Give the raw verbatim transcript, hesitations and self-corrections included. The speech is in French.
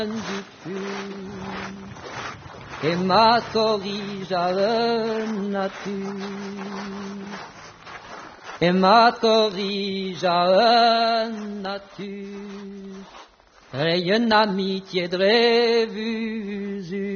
du fût, et ma corrige à la nature, et ma corrige à la nature, et une amitié de rêve.